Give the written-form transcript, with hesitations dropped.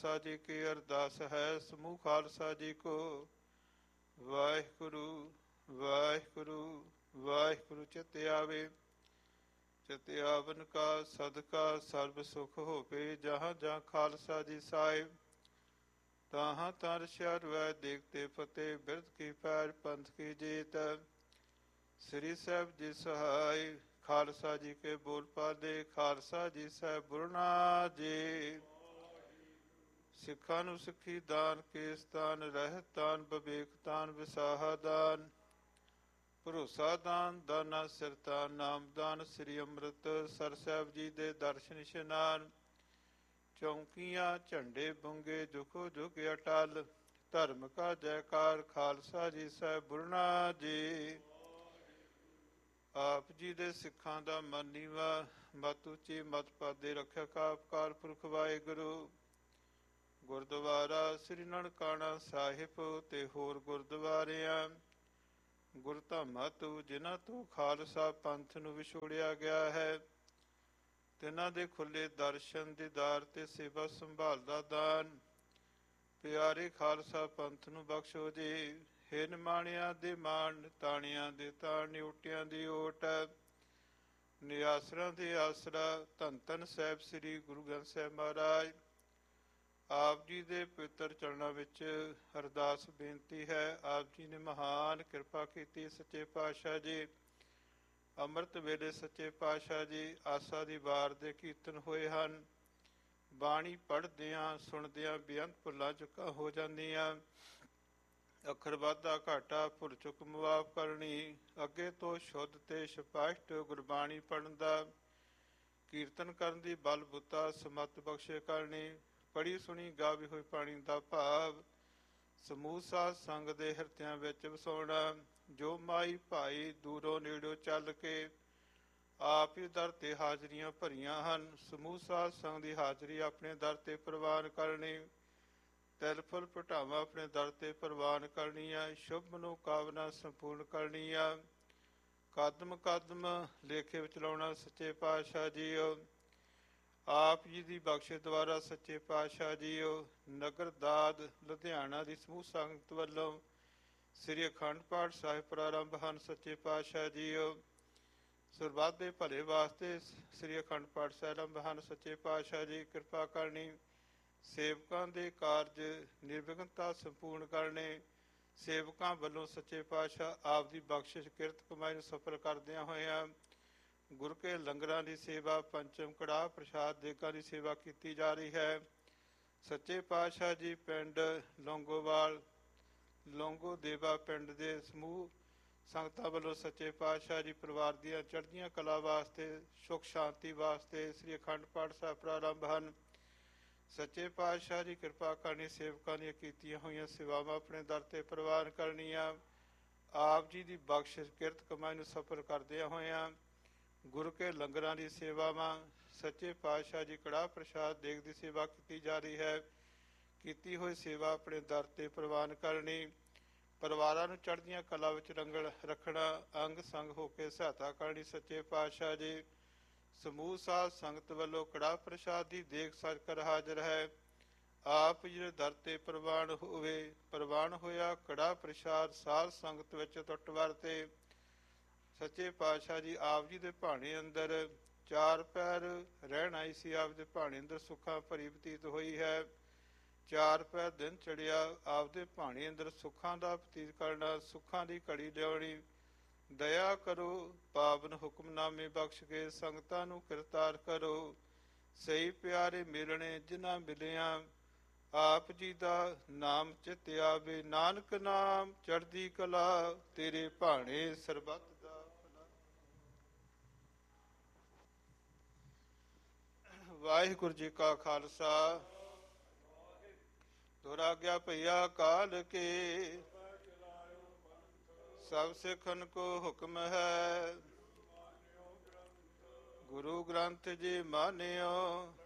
ਖਾਲਸਾ ਜੀ ਕੀ ਅਰਦਾਸ ਹੈ ਸਮੂਹ ਖਾਲਸਾ ਜੀ ਕੋ। ਵਾਹਿਗੁਰੂ ਵਾਹਿਗੁਰੂ ਵਾਹਿਗੁਰੂ ਚਿਤ ਆਵੇ। ਚਿਤ ਆਵਨ ਕਾ ਸਦਕਾ ਸਰਬ ਸੁਖ ਹੋਵੇ। ਜਹਾਂ ਜਹਾਂ ਖਾਲਸਾ ਜੀ ਸਾਹਿਬ ਤਾਹਾਂ ਤਾਂ ਰਸ਼ਿਆ ਰਵੈ ਦੇਖਤੇ ਫਤਿਹ। ਬਿਰਧ ਕੀ ਪੈਰ ਪੰਥ ਕੀ ਜੀਤ। ਸ੍ਰੀ ਸਾਹਿਬ ਜੀ ਸਹਾਇ। ਖਾਲਸਾ ਜੀ ਕੇ ਬੋਲ ਪਾਦੇ। ਖਾਲਸਾ ਜੀ ਸਾਹਿਬ ਬੁਰਨਾ ਜੀ। ਸਿੱਖਾਂ ਨੂੰ ਸਿੱਖੀ ਦਾਨ ਕੇਸਤਾਨ ਰਹਿਤ ਦਾਨ ਵਿਵੇਕ ਦਾਨ ਵਿਸਾਹਾ ਦਾਨ ਭਰੋਸਾ ਦਾਨ ਦਾਨਾ ਸਿਰਤਾਨ ਨਾਮਦਾਨ ਸ੍ਰੀ ਅੰਮ੍ਰਿਤ ਸਰ ਸਾਹਿਬ ਜੀ ਦੇ ਦਰਸ਼ਨ ਇਸ਼ਨਾਨ ਚੌਂਕੀਆਂ ਝੰਡੇ ਬੁੰਗੇ ਜੁਗੋ ਜੁਗ ਅਟਲ ਧਰਮ ਕਾ ਜੈਕਾਰ। ਖਾਲਸਾ ਜੀ ਸਾਹਿਬ ਬੁਰਨਾ ਜੀ। ਆਪ ਜੀ ਦੇ ਸਿੱਖਾਂ ਦਾ ਮਨ ਨੀਵਾ ਮਤ ਉੱਚੀ ਮਤ ਪਾਦੇ ਰੱਖਿਆ ਆਪਕਾਰ ਪੁਰਖ ਵਾਹਿਗੁਰੂ। ਗੁਰਦੁਆਰਾ ਸ੍ਰੀ ਨਨਕਾਣਾ ਸਾਹਿਬ ਤੇ ਹੋਰ ਗੁਰਦੁਆਰਿਆਂ ਗੁਰਧਾਮਾਂ ਤੋਂ ਜਿਨ੍ਹਾਂ ਤੋਂ ਖਾਲਸਾ ਪੰਥ ਨੂੰ ਵਿਛੋੜਿਆ ਗਿਆ ਹੈ ਤਿਨਾਂ ਦੇ ਖੁੱਲੇ ਦਰਸ਼ਨ ਦੀਦਾਰ ਤੇ ਸੇਵਾ ਸੰਭਾਲ ਦਾ ਦਾਨ ਪਿਆਰੇ ਖਾਲਸਾ ਪੰਥ ਨੂੰ ਬਖਸ਼ੋ ਜੀ। ਹੇ ਨਿਮਾਣਿਆਂ ਦੇ ਮਾਣ ਤਾਣਿਆਂ ਦੇ ਤਾਣ ਨਿਉਟਿਆਂ ਦੀ ਓਟ ਨਿਆਸਰਾਂ ਦੇ ਆਸਰਾ ਧੰਨ ਧੰਨ ਸਾਹਿਬ ਸ੍ਰੀ ਗੁਰੂ ਗ੍ਰੰਥ ਸਾਹਿਬ ਮਹਾਰਾਜ। ਆਪ ਜੀ ਦੇ ਪਵਿੱਤਰ ਚਰਨਾਂ ਵਿੱਚ ਅਰਦਾਸ ਬੇਨਤੀ ਹੈ। ਆਪ ਜੀ ਨੇ ਮਹਾਨ ਕਿਰਪਾ ਕੀਤੀ। ਸੱਚੇ ਪਾਤਸ਼ਾਹ ਜੀ ਅੰਮ੍ਰਿਤ ਵੇਲੇ ਸੱਚੇ ਪਾਤਸ਼ਾਹ ਜੀ ਆਸਾ ਦੀ ਵਾਰ ਦੇ ਕੀਰਤਨ ਹੋਏ ਹਨ। ਬਾਣੀ ਪੜ੍ਹਦਿਆਂ ਸੁਣਦਿਆਂ ਬੇਅੰਤ ਭੁੱਲਾਂ ਚੁੱਕਾਂ ਹੋ ਜਾਂਦੀਆਂ। ਅੱਖਰ ਵਾਧਾ ਘਾਟਾ ਭੁੱਲ ਚੁੱਕ ਮੁਆਫ ਕਰਨੀ। ਅੱਗੇ ਤੋਂ ਸ਼ੁੱਧ ਤੇ ਸਪਸ਼ਟ ਗੁਰਬਾਣੀ ਪੜ੍ਹਨ ਦਾ ਕੀਰਤਨ ਕਰਨ ਦੀ ਬਲ ਬੁੱਤਾ ਸਮੱਤ ਬਖਸ਼ੇ ਕਰਨੀ। ਪੜ੍ਹੀ ਸੁਣੀ ਗਾਵੀ ਹੋਈ ਬਾਣੀ ਦਾ ਭਾਵ ਸਮੂਹ ਸਾਧ ਸੰਗ ਦੇ ਹਿਰਦਿਆਂ ਵਿੱਚ ਵਸਾਉਣਾ। ਜੋ ਮਾਈ ਭਾਈ ਦੂਰੋਂ ਨੇੜਿਓਂ ਚੱਲ ਕੇ ਆਪ ਹੀ ਦਰ ਤੇ ਹਾਜ਼ਰੀਆਂ ਭਰੀਆਂ ਹਨ ਸਮੂਹ ਸਾਧ ਸੰਗ ਦੀ ਹਾਜ਼ਰੀ ਆਪਣੇ ਦਰ ਤੇ ਪ੍ਰਵਾਨ ਕਰਨੀ। ਤਿਲ ਫੁਲ ਭਟਾਵਾਂ ਆਪਣੇ ਦਰ ਤੇ ਪ੍ਰਵਾਨ ਕਰਨੀਆਂ। ਸ਼ੁਭ ਮਨੋਕਾਮਨਾ ਸੰਪੂਰਨ ਕਰਨੀਆਂ। ਕਦਮ ਕਦਮ ਲੇਖੇ ਵਿੱਚ ਲਾਉਣਾ। ਸੱਚੇ ਪਾਤਸ਼ਾਹ ਜੀਓ ਆਪ ਜੀ ਦੀ ਬਖਸ਼ਿਸ਼ ਦੁਆਰਾ ਸੱਚੇ ਪਾਤਸ਼ਾਹ ਜੀਓ ਨਗਰ ਦਾਦ ਲੁਧਿਆਣਾ ਦੀ ਸਮੂਹ ਸੰਗਤ ਵੱਲੋਂ ਸ੍ਰੀ ਅਖੰਡ ਪਾਠ ਸਾਹਿਬ ਪ੍ਰਾਰੰਭ ਹਨ। ਸੱਚੇ ਪਾਤਸ਼ਾਹ ਜੀਓ ਸਰਬੱਤ ਦੇ ਭਲੇ ਵਾਸਤੇ ਸ੍ਰੀ ਅਖੰਡ ਪਾਠ ਸਾਹਿਬ ਆਰੰਭ ਹਨ। ਸੱਚੇ ਪਾਤਸ਼ਾਹ ਜੀ ਕਿਰਪਾ ਕਰਨੀ। ਸੇਵਕਾਂ ਦੇ ਕਾਰਜ ਨਿਰਵਿਘਨਤਾ ਸੰਪੂਰਨ ਕਰਨੇ। ਸੇਵਕਾਂ ਵੱਲੋਂ ਸੱਚੇ ਪਾਤਸ਼ਾਹ ਆਪ ਦੀ ਬਖਸ਼ਿਸ਼ ਕਿਰਤ ਕਮਾਈ ਨੂੰ ਸਫਲ ਕਰਦਿਆਂ ਹੋਇਆਂ ਗੁਰੂ ਕੇ ਲੰਗਰਾਂ ਦੀ ਸੇਵਾ ਪੰਚਮ ਕੜਾਹ ਪ੍ਰਸ਼ਾਦ ਦੇਗਾਂ ਦੀ ਸੇਵਾ ਕੀਤੀ ਜਾ ਰਹੀ ਹੈ। ਸੱਚੇ ਪਾਤਸ਼ਾਹ ਜੀ ਪਿੰਡ ਲੌਂਗੋਵਾਲ ਲੌਂਗੋ ਦੇਵਾ ਪਿੰਡ ਦੇ ਸਮੂਹ ਸੰਗਤਾਂ ਵੱਲੋਂ ਸੱਚੇ ਪਾਤਸ਼ਾਹ ਜੀ ਪਰਿਵਾਰ ਦੀਆਂ ਚੜ੍ਹਦੀਆਂ ਕਲਾ ਵਾਸਤੇ ਸੁਖ ਸ਼ਾਂਤੀ ਵਾਸਤੇ ਸ੍ਰੀ ਅਖੰਡ ਪਾਠ ਸਾਹਿਬ ਪ੍ਰਾਰੰਭ ਹਨ। ਸੱਚੇ ਪਾਤਸ਼ਾਹ ਜੀ ਕਿਰਪਾ ਕਰਨੀ। ਸੇਵਕਾਂ ਦੀਆਂ ਕੀਤੀਆਂ ਹੋਈਆਂ ਸੇਵਾਵਾਂ ਆਪਣੇ ਦਰ ਤੇ ਪ੍ਰਵਾਨ ਕਰਨੀਆਂ। ਆਪ ਜੀ ਦੀ ਬਖਸ਼ਿਸ਼ ਕਿਰਤ ਕਮਾਈ ਨੂੰ ਸਫਲ ਕਰਦਿਆਂ ਹੋਇਆਂ ਗੁਰੂ ਕੇ ਲੰਗਰਾਂ ਦੀ ਸੇਵਾਵਾਂ ਸੱਚੇ ਪਾਤਸ਼ਾਹ ਜੀ ਕੜਾਹ ਪ੍ਰਸ਼ਾਦ ਦੇਗ ਦੀ ਸੇਵਾ ਕੀਤੀ ਜਾ ਰਹੀ ਹੈ। ਕੀਤੀ ਹੋਈ ਸੇਵਾ ਆਪਣੇ ਦਰ ਤੇ ਪ੍ਰਵਾਨ ਕਰਨੀ। ਪਰਿਵਾਰਾਂ ਨੂੰ ਚੜ੍ਹਦੀਆਂ ਕਲਾ ਵਿੱਚ ਰੰਗਲ ਰੱਖਣਾ। ਅੰਗ ਸੰਗ ਹੋ ਕੇ ਸਹਾਇਤਾ ਕਰਨੀ। ਸੱਚੇ ਪਾਤਸ਼ਾਹ ਜੀ ਸਮੂਹ ਸਾਧ ਸੰਗਤ ਵੱਲੋਂ ਕੜਾਹ ਪ੍ਰਸ਼ਾਦ ਦੀ ਦੇਗ ਸਜ ਕਰ ਹਾਜ਼ਰ ਹੈ। ਆਪ ਜੀ ਦੇ ਦਰ ਤੇ ਪ੍ਰਵਾਨ ਹੋਵੇ। ਪ੍ਰਵਾਨ ਹੋਇਆ ਕੜਾਹ ਪ੍ਰਸ਼ਾਦ ਸਾਧ ਸੰਗਤ ਵਿੱਚ ਟੁੱਟ ਵਰਤੇ। ਸੱਚੇ ਪਾਤਸ਼ਾਹ ਜੀ ਆਪ ਜੀ ਦੇ ਭਾਣੇ ਅੰਦਰ ਚਾਰ ਪੈਰ ਰਹਿਣ ਆਈ ਸੀ। ਆਪ ਦੇ ਭਾਣੇ ਅੰਦਰ ਸੁੱਖਾਂ ਭਰੀ ਬਤੀਤ ਹੋਈ ਹੈ। ਚਾਰ ਪੈਰ ਦਿਨ ਚੜਿਆ ਆਪ ਦੇ ਭਾਣੇ ਅੰਦਰ ਸੁੱਖਾਂ ਦਾ ਬਤੀਤ ਕਰਨਾ। ਸੁੱਖਾਂ ਦੀ ਘੜੀ ਲਿਆਉਣੀ। ਦਇਆ ਕਰੋ ਪਾਵਨ ਹੁਕਮਨਾਮੇ ਬਖਸ਼ ਕੇ ਸੰਗਤਾਂ ਨੂੰ ਕਿਰਤਾਰ ਕਰੋ। ਸਹੀ ਪਿਆਰੇ ਮਿਲਣੇ ਜਿਨ੍ਹਾਂ ਮਿਲਿਆ ਆਪ ਜੀ ਦਾ ਨਾਮ ਚਿਤ ਆਵੇ। ਨਾਨਕ ਨਾਮ ਚੜ੍ਹਦੀ ਕਲਾ ਤੇਰੇ ਭਾਣੇ ਸਰਬੱਤ ਦਾ ਭਲਾ। ਵਾਹਿਗੁਰੂ ਜੀ ਕਾ ਖਾਲਸਾ ਦੁਰਾਗਿਆ ਭਈਆ ਕਾਲ ਕੇ ਸਭ ਸਿੱਖਨ ਕੋ ਹੁਕਮ ਹੈ। ਗੁਰੂ ਗ੍ਰੰਥ ਜੀ ਮਾਨਿਓ